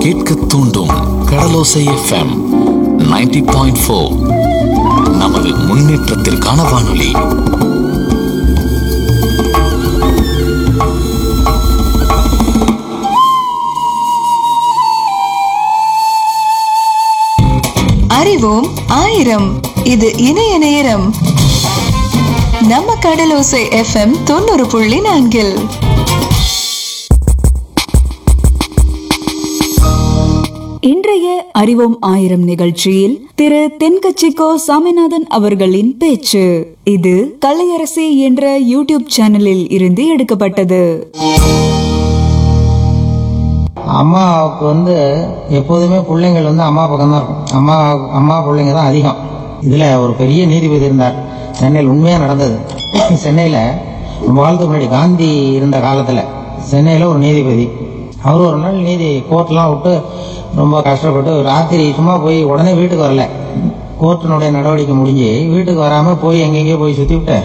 கேட்க தூண்டும் கடலோசை எஃப்எம் 90.4. நமது முன்னேற்றத்திற்கான வானொலி. அறிவோம் ஆயிரம். இது இணைய நேரம். நம்ம கடலோசை எஃப்எம் 90.4. இன்றைய அறிவோம் ஆயிரம் நிகழ்ச்சியில் திரு தென்கட்சிக்கோ சாமிநாதன் அவர்களின் பேச்சு. இது கலையரசி என்ற யூடியூப் சேனலில் இருந்து எடுக்கப்பட்டது. அம்மாவுக்கு எப்போதுமே பிள்ளைங்கள் அம்மா பக்கம் தான் இருக்கும். அம்மா பிள்ளைங்க தான் அதிகம். இதுல ஒரு பெரிய நீதிபதி இருந்தார். சென்னையில் உண்மையா நடந்தது. சென்னையில ரொம்ப காலத்துக்கு முன்னாடி காந்தி இருந்த காலத்துல சென்னையில ஒரு நீதிபதி, அவர் ஒரு நாள் நீதி கோர்ட்லாம் விட்டு ரொம்ப கஷ்டப்பட்டு ராத்திரி சும்மா போய் உடனே வீட்டுக்கு வரல. கோர்ட்டினுடைய நடவடிக்கை முடிஞ்சு வீட்டுக்கு வராம போய் எங்கெங்கயோ போய் சுத்தி விட்டு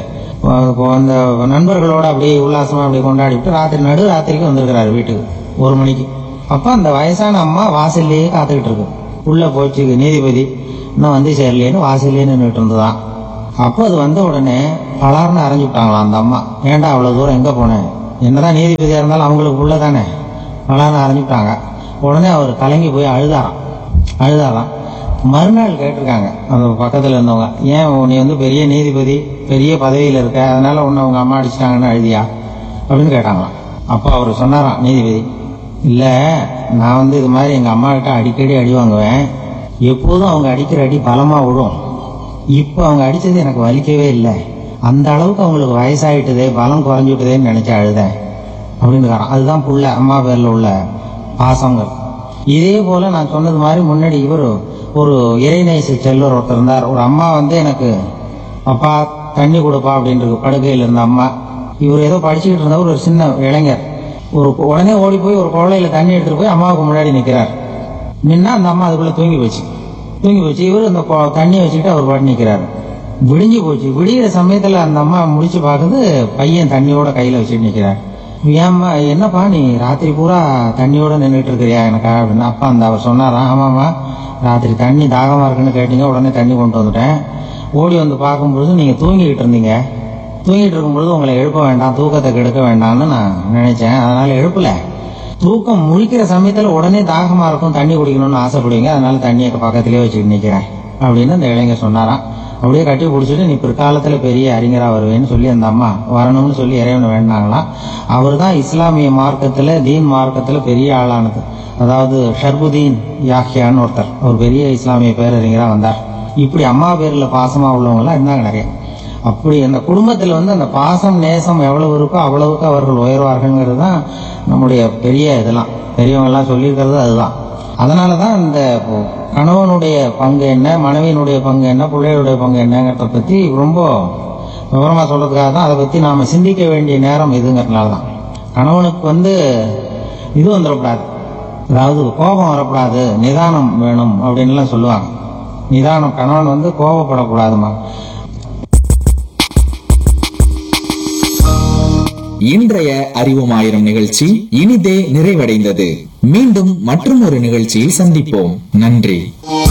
அந்த நண்பர்களோட அப்படியே உல்லாசமா அப்படியே கொண்டாடி விட்டு ராத்திரிக்கு வந்திருக்கிறாரு வீட்டுக்கு 1 மணிக்கு. அப்ப அந்த வயசான அம்மா வாசல்லையே காத்துக்கிட்டு இருக்கு. உள்ள போச்சு நீதிபதி இன்னும் சேரலேன்னு வாசல்லே நின்றுட்டு இருந்துதான். அப்போ அது வந்த உடனே பலார்னு அரைஞ்சு விட்டாங்களாம் அந்த அம்மா. ஏன்டா அவ்வளவு தூரம் எங்க போனேன், என்னதான் நீதிபதியா இருந்தாலும் அவங்களுக்கு உள்ளதானே, பலார்னு அரைஞ்சு விட்டாங்க. உடனே அவர் கலங்கி போய் அழுதாராம். மறுநாள் கேட்டிருக்காங்க அந்த பக்கத்துல இருந்தவங்க, ஏன் நீ பெரிய நீதிபதி, பெரிய பதவியில இருக்க, அதனால உன்னை உங்க அம்மா அடிச்சிட்டாங்கன்னு அழுதியா அப்படின்னு கேட்டாங்களாம். அப்போ அவர் சொன்னாராம் நீதிபதி, இல்ல நான் இது மாதிரி எங்க அம்மா கிட்ட அடிக்கடி அடி வாங்குவேன். எப்போதும் அவங்க அடிக்கிற அடி பலமா விடும். இப்ப அவங்க அடிச்சது எனக்கு வலிக்கவே இல்லை. அந்த அளவுக்கு அவங்களுக்கு வயசாயிட்டுதே, பலம் குறைஞ்சுட்டுதேன்னு நினைச்சு அழுதேன் அப்படின்னு. அதுதான் புள்ள அம்மா பேர்ல உள்ள பாசங்கள். இதே போல நான் சொன்னது மாதிரி முன்னாடி இவர் ஒரு இறைநேச செல்வர் ஒருத்தர் இருந்தார். ஒரு அம்மா எனக்கு அப்பா தண்ணி கொடுப்பா அப்படின்றது படுக்கையில் இருந்த அம்மா. இவர் ஏதோ படிச்சுக்கிட்டு இருந்தவர், ஒரு சின்ன இளைஞர். உடனே ஓடி போய் ஒரு குவளையில தண்ணி எடுத்துட்டு போய் அம்மாவுக்கு முன்னாடி நிக்கிறார். நின்னா அந்த அம்மா அதுக்குள்ள தூங்கி போச்சு. இவர் அந்த தண்ணியை வச்சுக்கிட்டு அவர் பாட்டு நிக்கிறாரு. விடிஞ்சு போச்சு. விடிகிற சமயத்துல அந்த அம்மா முடிச்சு பார்க்குது, பையன் தண்ணியோட கையில வச்சுட்டு நிக்கிறார். ஏம்மா என்னப்பா நீ ராத்திரி பூரா தண்ணியோட நின்றுட்டு இருக்கிறியா எனக்கா அப்படின்னு. அப்பா அவர் சொன்னாராம், ஆமாம்மா ராத்திரி தண்ணி தாகமா இருக்குன்னு கேட்டீங்க, உடனே தண்ணி கொண்டு வந்துட்டேன். ஓடி பார்க்கும்பொழுது நீங்க தூங்கிக்கிட்டு இருந்தீங்க. தூங்கிட்டு இருக்கும்பொழுது உங்களை எழுப்ப வேண்டாம், தூக்கத்தை கெடுக்க வேண்டாம்னு நான் நினைச்சேன், அதனால எழுப்பல. தூக்கம் முழிக்கிற சமயத்துல உடனே தாகமா இருக்கும், தண்ணி குடிக்கணும்னு ஆசைப்படுவீங்க, அதனால தண்ணியை பக்கத்திலேயே வச்சுட்டு நிக்கிறேன் அப்படின்னு அந்த இளைஞர் சொன்னாராம். அப்படியே கட்டி பிடிச்சிட்டு நீ பிற்காலத்துல பெரிய அறிஞரா வருவேன்னு சொல்லி அந்த அம்மா வரணும்னு சொல்லி இறைவனை வேண்டாங்களாம். அவர் தான் இஸ்லாமிய மார்க்கத்துல, தீன் மார்க்கத்துல பெரிய ஆளானது. அதாவது ஷர்புதீன் யாஹ்யான்னு ஒருத்தர், ஒரு பெரிய இஸ்லாமிய பேரறிஞரா வந்தார். இப்படி அம்மா பேர்ல பாசமா உள்ளவங்க எல்லாம் இருந்தாங்க நிறைய. அப்படி அந்த குடும்பத்துல அந்த பாசம் நேசம் எவ்வளவு இருக்கோ அவ்வளவுக்கு அவர்கள் உயர்வார்கள்ங்கிறது தான் நம்முடைய பெரிய இதெல்லாம் பெரியவங்க எல்லாம் சொல்லியிருக்கிறது அதுதான். அதனாலதான் இந்த கணவனுடைய பங்கு என்ன, மனைவியினுடைய பங்கு என்ன, பிள்ளைகளுடைய பங்கு என்னங்கிறத பத்தி ரொம்ப விவரமா சொல்றதுக்காக தான் அதை பத்தி நாம சிந்திக்க வேண்டிய நேரம் இதுங்கிறதுனாலதான். கணவனுக்கு இது வந்துடக்கூடாது, அதாவது கோபம் வரக்கூடாது, நிதானம் வேணும் அப்படின்னு எல்லாம் சொல்லுவாங்க. நிதானம், கணவன் கோபப்படக்கூடாதுமா. இன்றைய அறிவோம் ஆயிரம் நிகழ்ச்சி இனிதே நிறைவடைந்தது. மீண்டும் மற்றும் ஒரு நிகழ்ச்சியில் சந்திப்போம். நன்றி.